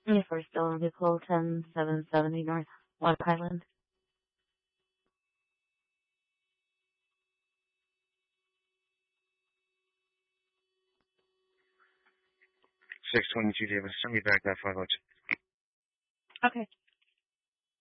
If we're still on vehicle 10770 North Water Island. Six 22 Davis. Send me back that 502. Okay.